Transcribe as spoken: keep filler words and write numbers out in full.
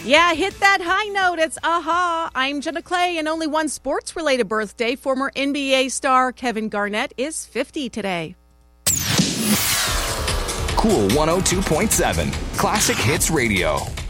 Yeah, hit that high note. It's aha. I'm Jenna Clay, and only one sports-related birthday. Former N B A star Kevin Garnett is fifty today. Cool one oh two point seven, Classic Hits Radio.